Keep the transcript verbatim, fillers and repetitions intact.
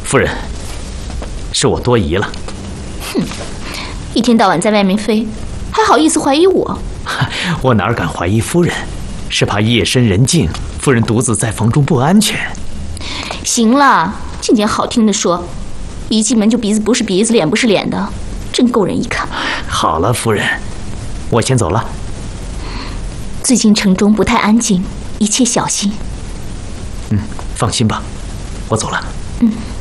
夫人，是我多疑了。 哼，一天到晚在外面飞，还好意思怀疑我？ 我哪敢怀疑夫人，是怕夜深人静，夫人独自在房中不安全。 行了，净点好听的说，一进门就鼻子不是鼻子，脸不是脸的，真够人一看。 好了，夫人，我先走了。 最近城中不太安静，一切小心。 嗯，放心吧，我走了。 嗯。